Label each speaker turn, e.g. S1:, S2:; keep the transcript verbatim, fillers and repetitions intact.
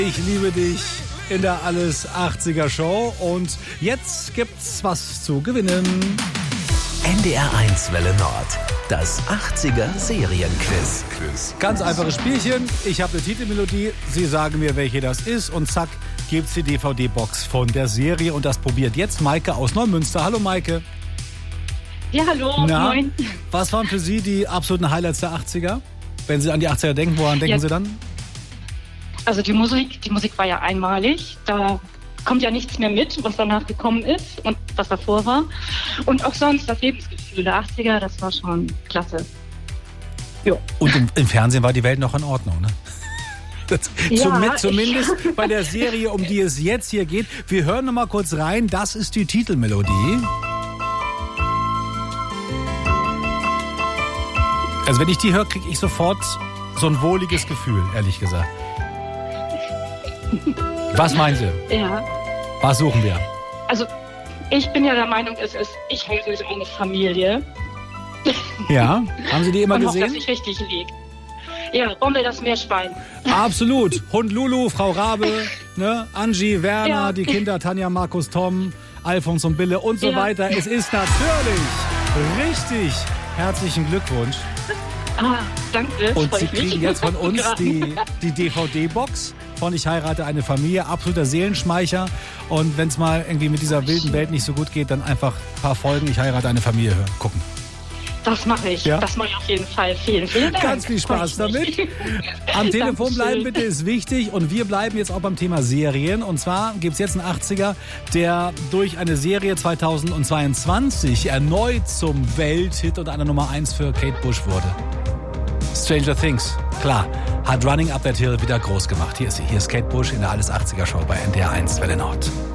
S1: Ich liebe dich in der Alles achtziger Show und jetzt gibt's was zu gewinnen.
S2: N D R eins Welle Nord, das achtziger Serienquiz.
S1: Ganz einfaches Spielchen. Ich habe eine Titelmelodie, Sie sagen mir, welche das ist und zack, gibt's die D V D-Box von der Serie und das probiert jetzt Maike aus Neumünster. Hallo Maike.
S3: Ja, hallo.
S1: Na,
S3: moin.
S1: Was waren für Sie die absoluten Highlights der achtziger? Wenn Sie an die achtziger denken, woran denken
S3: Ja.
S1: Sie dann?
S3: Also die Musik, die Musik war ja einmalig. Da kommt ja nichts mehr mit, was danach gekommen ist und was davor war. Und auch sonst das Lebensgefühl der achtziger, das war schon klasse. Jo.
S1: Und im, im Fernsehen war die Welt noch in Ordnung, ne? Das,
S3: Ja,
S1: zumindest,
S3: ich-
S1: zumindest bei der Serie, um die es jetzt hier geht. Wir hören noch mal kurz rein. Das ist die Titelmelodie. Also wenn ich die höre, kriege ich sofort so ein wohliges Gefühl, ehrlich gesagt. Was meinen Sie?
S3: Ja.
S1: Was suchen wir?
S3: Also ich bin ja der Meinung, es ist, ich heirate eine Familie.
S1: Ja, haben Sie die immer
S3: und hoffe, dass
S1: gesehen?
S3: ich richtig liege. Ja, Rommel das Meerschwein.
S1: Absolut. Hund Lulu, Frau Rabe, ne? Angie, Werner,
S3: Ja.
S1: die Kinder Tanja, Markus, Tom, Alfons und Bille und so
S3: Ja.
S1: weiter. Es ist natürlich richtig. Herzlichen Glückwunsch.
S3: Ah, danke.
S1: Und
S3: freu
S1: Sie
S3: ich mich.
S1: kriegen jetzt von uns
S3: Gerade.
S1: die, die D V D-Box von Ich heirate eine Familie. Absoluter Seelenschmeicher. Und wenn es mal irgendwie mit dieser wilden Welt nicht so gut geht, dann einfach ein paar Folgen Ich heirate eine Familie hören. Gucken.
S3: Das mache ich.
S1: Ja.
S3: Das mache ich auf jeden Fall. Vielen, vielen Dank.
S1: Ganz viel Spaß
S3: Freu ich
S1: damit.
S3: mich.
S1: Am Telefon
S3: Dankeschön.
S1: bleiben bitte ist wichtig und wir bleiben jetzt auch beim Thema Serien. Und zwar gibt es jetzt einen achtziger, der durch eine Serie zweitausendzweiundzwanzig erneut zum Welthit und einer Nummer eins für Kate Bush wurde. Stranger Things, klar, hat Running Up That Hill wieder groß gemacht. Hier ist sie, hier ist Kate Bush in der Alles achtziger Show bei N D R eins Welle Nord.